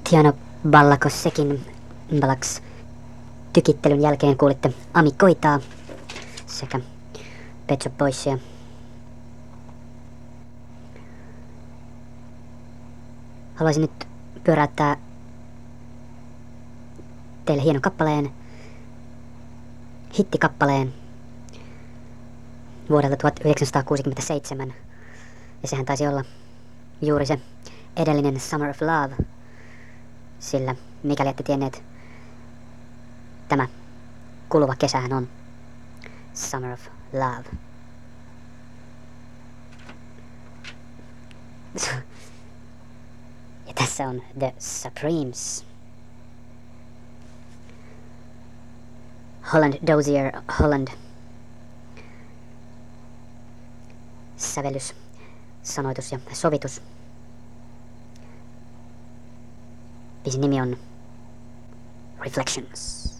Tiano Ballakosekin Ballaks tykittelyn jälkeen kuulitte Ami Koitaa sekä Pet Shop Boysia. Haluaisin nyt pyöräyttää teille hienon kappaleen, hittikappaleen vuodelta 1967. Ja sehän taisi olla juuri se edellinen Summer of Love, sillä mikäli ette tienneet, tämä kuluva kesähän on Summer of Love. Ja tässä on The Supremes. Holland Dozier Holland. Sävellys, sanoitus ja sovitus. Biisin nimi on Reflections.